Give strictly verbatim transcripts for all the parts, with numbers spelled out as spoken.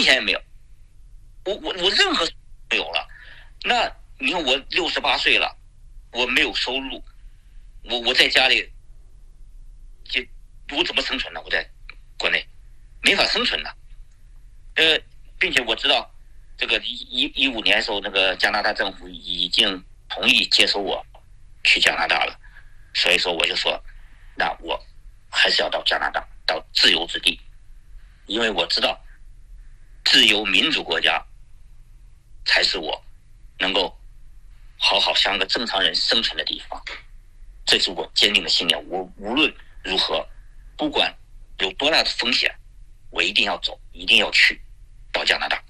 钱也没有，我我我任何没有了。那你看我六十八岁了，我没有收入，我我在家里，就我怎么生存呢？我在国内没法生存了。呃，并且我知道这个一一一五年的时候，那个加拿大政府已经同意接收我去加拿大了，所以说我就说，那我还是要到加拿大，到自由之地，因为我知道自由民主国家才是我能够好好像个正常人生存的地方。这是我坚定的信念，我无论如何，不管有多大的风险，我一定要走，一定要去到加拿大。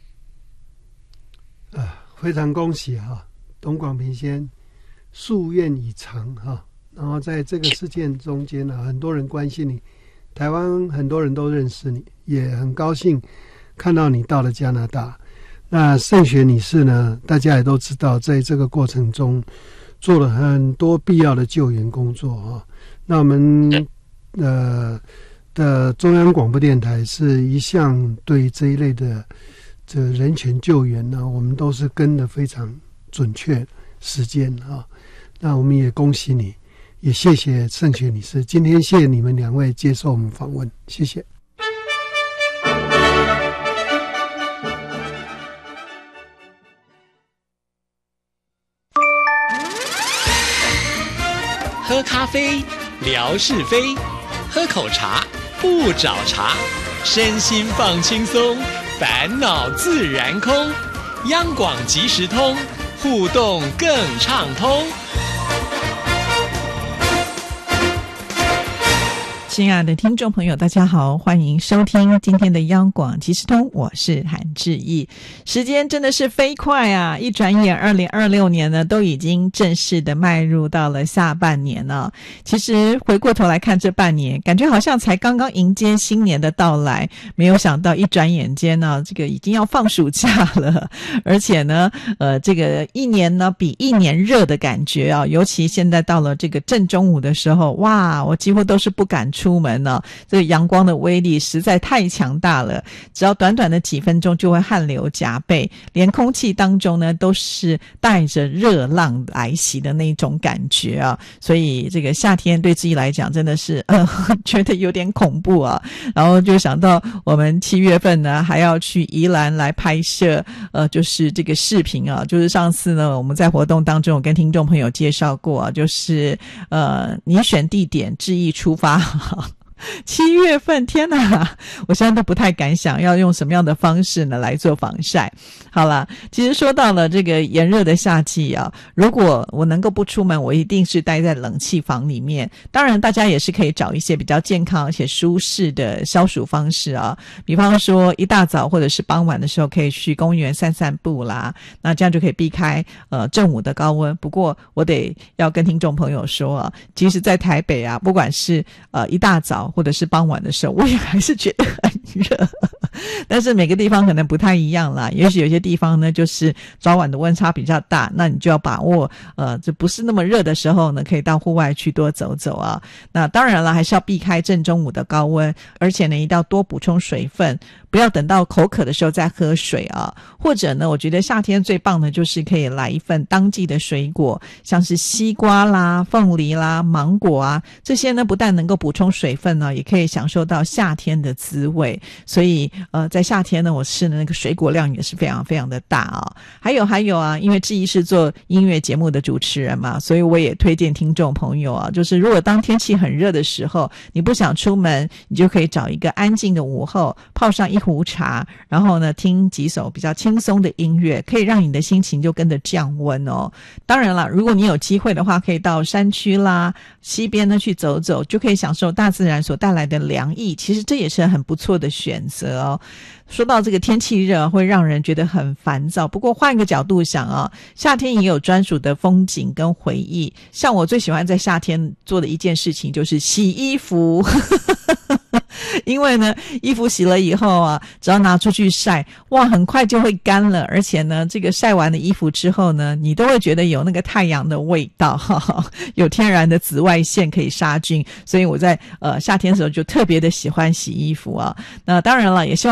啊，非常恭喜哈、啊，董广平先夙愿已偿哈、啊。然后在这个事件中间呢、啊，很多人关心你，台湾很多人都认识你，也很高兴看到你到了加拿大。那盛雪女士呢，大家也都知道，在这个过程中做了很多必要的救援工作啊。那我们呃的中央广播电台是一向对这一类的这人权救援呢，我们都是跟得非常准确时间啊。那我们也恭喜你，也谢谢盛雪女士，今天谢谢你们两位接受我们访问，谢谢。 喝咖啡，聊是非；喝口茶，不找茬。身心放轻松，烦恼自然空。央广即时通，互动更畅通。 亲爱的听众朋友，大家好，欢迎收听今天的央广即时通，我是韩志毅。时间真的是飞快啊，一转眼二零二六年呢都已经正式的迈入到了下半年了。其实回过头来看这半年，感觉好像才刚刚迎接新年的到来，没有想到一转眼间呢，这个已经要放暑假了，而且呢呃这个一年呢比一年热的感觉啊，尤其现在到了这个正中午的时候，哇，我几乎都是不敢出出门呢，这个阳光的威力实在太强大了，只要短短的几分钟就会汗流浃背，连空气当中呢都是带着热浪来袭的那种感觉啊，所以这个夏天对自己来讲真的是呃觉得有点恐怖啊。然后就想到我们七月份呢还要去宜兰来拍摄呃就是这个视频啊，就是上次呢我们在活动当中有跟听众朋友介绍过啊，就是呃你选地点志毅出发七月份，天哪，我现在都不太敢想要用什么样的方式呢来做防晒。好了，其实说到了这个炎热的夏季啊，如果我能够不出门，我一定是待在冷气房里面。当然大家也是可以找一些比较健康而且舒适的消暑方式啊，比方说一大早或者是傍晚的时候可以去公园散散步啦，那这样就可以避开呃正午的高温。不过我得要跟听众朋友说啊，其实在台北啊，不管是呃一大早或者是傍晚的时候，我也还是觉得很热但是每个地方可能不太一样啦，也许有些地方呢就是早晚的温差比较大，那你就要把握呃这不是那么热的时候呢，可以到户外去多走走啊。那当然了，还是要避开正中午的高温，而且呢一定要多补充水分，不要等到口渴的时候再喝水啊。或者呢，我觉得夏天最棒的就是可以来一份当季的水果，像是西瓜啦、凤梨啦、芒果啊，这些呢不但能够补充水分呢，也可以享受到夏天的滋味。所以呃，在夏天呢，我吃的那个水果量也是非常非常的大啊。还有还有啊，因为志毅是做音乐节目的主持人嘛，所以我也推荐听众朋友啊，就是如果当天气很热的时候，你不想出门，你就可以找一个安静的午后，泡上一壶茶，然后呢听几首比较轻松的音乐，可以让你的心情就跟着降温哦。当然了，如果你有机会的话，可以到山区啦、西边呢去走走，就可以享受大自然所带来的凉意，其实这也是很不错的选择哦。说到这个天气热会让人觉得很烦躁，不过换一个角度想啊，夏天也有专属的风景跟回忆。像我最喜欢在夏天做的一件事情就是洗衣服因为呢衣服洗了以后啊，只要拿出去晒，哇，很快就会干了，而且呢这个晒完的衣服之后呢，你都会觉得有那个太阳的味道哈哈，有天然的紫外线可以杀菌，所以我在呃夏天的时候就特别的喜欢洗衣服啊。那当然了，也希望大家在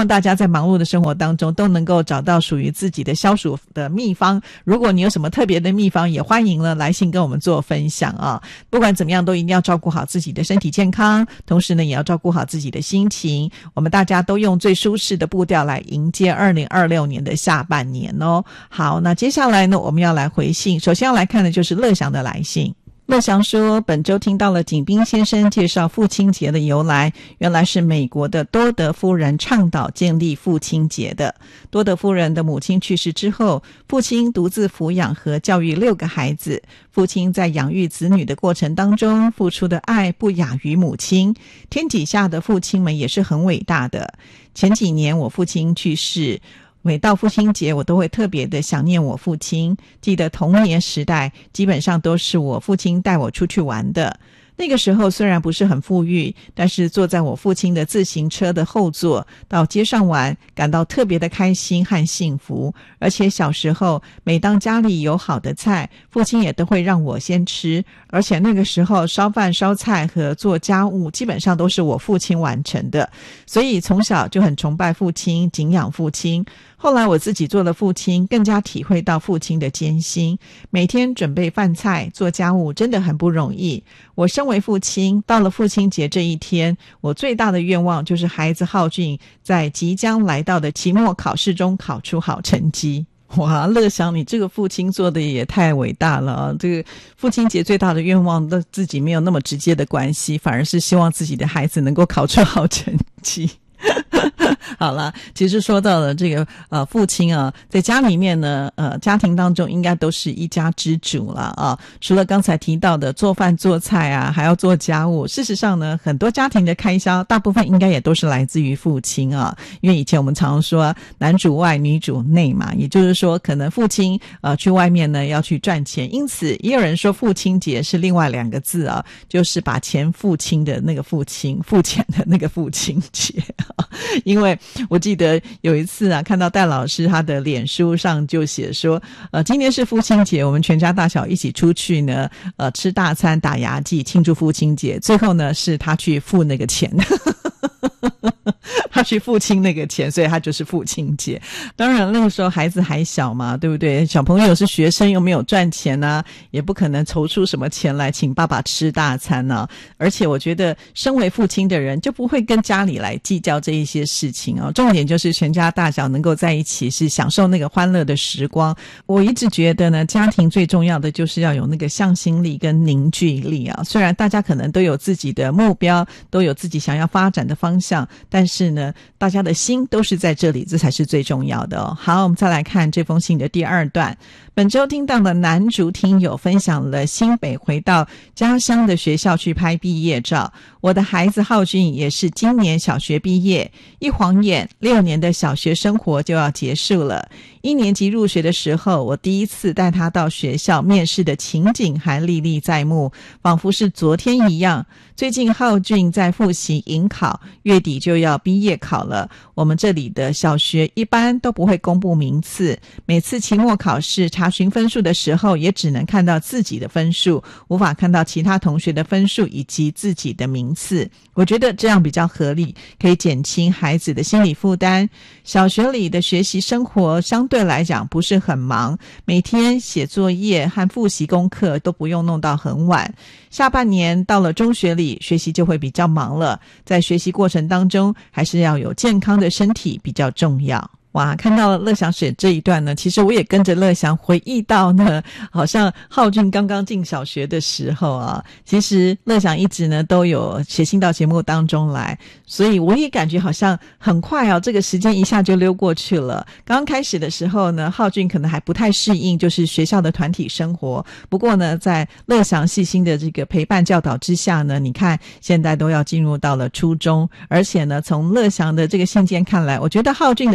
在忙碌的生活当中都能够找到属于自己的消暑的秘方。如果你有什么特别的秘方，也欢迎了来信跟我们做分享啊。不管怎么样，都一定要照顾好自己的身体健康，同时呢也要照顾好自己的心情。我们大家都用最舒适的步调来迎接二零二六年的下半年哦。好，那接下来呢我们要来回信，首先要来看的就是乐祥的来信。乐祥说，本周听到了景斌先生介绍父亲节的由来，原来是美国的多德夫人倡导建立父亲节的。多德夫人的母亲去世之后，父亲独自抚养和教育六个孩子，父亲在养育子女的过程当中付出的爱不亚于母亲，天底下的父亲们也是很伟大的。前几年我父亲去世，每到父亲节我都会特别的想念我父亲，记得童年时代基本上都是我父亲带我出去玩的。那个时候虽然不是很富裕，但是坐在我父亲的自行车的后座到街上玩，感到特别的开心和幸福。而且小时候每当家里有好的菜，父亲也都会让我先吃，而且那个时候烧饭烧菜和做家务基本上都是我父亲完成的，所以从小就很崇拜父亲，敬仰父亲。后来我自己做了父亲，更加体会到父亲的艰辛，每天准备饭菜做家务真的很不容易。我身为父亲，到了父亲节这一天，我最大的愿望就是孩子浩俊在即将来到的期末考试中考出好成绩。哇，乐祥，你这个父亲做的也太伟大了啊！这个父亲节最大的愿望都自己没有那么直接的关系，反而是希望自己的孩子能够考出好成绩。好了，其实说到了这个呃父亲啊，在家里面呢，呃家庭当中应该都是一家之主了啊。除了刚才提到的做饭做菜啊，还要做家务，事实上呢，很多家庭的开销大部分应该也都是来自于父亲啊。因为以前我们常说男主外女主内嘛，也就是说可能父亲呃去外面呢要去赚钱，因此也有人说父亲节是另外两个字啊，就是把钱付清的那个父亲，付钱的那个父亲节。因为我记得有一次啊，看到戴老师他的脸书上就写说，呃，今天是父亲节，我们全家大小一起出去呢，呃，吃大餐打牙祭庆祝父亲节，最后呢是他去付那个钱。他去付清那个钱，所以他就是父亲节。当然那个时候孩子还小嘛，对不对？小朋友是学生，又没有赚钱啊，也不可能筹出什么钱来请爸爸吃大餐啊。而且我觉得身为父亲的人就不会跟家里来计较这一些事情啊。重点就是全家大小能够在一起，是享受那个欢乐的时光。我一直觉得呢，家庭最重要的就是要有那个向心力跟凝聚力啊。虽然大家可能都有自己的目标，都有自己想要发展的方向，但是呢大家的心都是在这里，这才是最重要的哦。好，我们再来看这封信的第二段。本周听到的男主听友分享了新北回到家乡的学校去拍毕业照，我的孩子浩俊也是今年小学毕业，一晃眼六年的小学生活就要结束了。一年级入学的时候，我第一次带他到学校面试的情景还历历在目，仿佛是昨天一样。最近浩俊在复习迎考，月底就要毕业考了。我们这里的小学一般都不会公布名次，每次期末考试查询分数的时候，也只能看到自己的分数，无法看到其他同学的分数以及自己的名次。我觉得这样比较合理，可以减轻孩子的心理负担。小学里的学习生活相对来讲不是很忙，每天写作业和复习功课都不用弄到很晚。下半年到了中学里，学习就会比较忙了，在学习过程当中还是要有健康的身体比较重要。哇，看到了乐祥写这一段呢，其实我也跟着乐祥回忆到呢，好像浩俊刚刚进小学的时候啊，其实乐祥一直呢都有写信到节目当中来，所以我也感觉好像很快啊，这个时间一下就溜过去了。刚刚开始的时候呢，浩俊可能还不太适应就是学校的团体生活，不过呢在乐祥细心的这个陪伴教导之下呢，你看现在都要进入到了初中，而且呢从乐祥的这个信件看来，我觉得浩俊的成绩应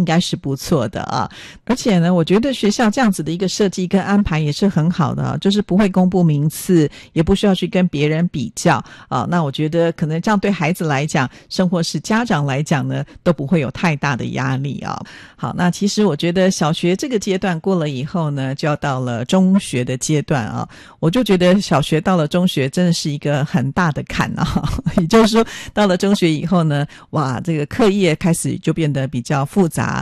应该是不错的啊。而且呢，我觉得学校这样子的一个设计跟安排也是很好的啊，就是不会公布名次，也不需要去跟别人比较啊。那我觉得可能这样对孩子来讲，甚或是家长来讲呢，都不会有太大的压力啊。好，那其实我觉得小学这个阶段过了以后呢，就要到了中学的阶段啊。我就觉得小学到了中学真的是一个很大的坎啊。也就是说，到了中学以后呢，哇，这个课业开始就变得比较复杂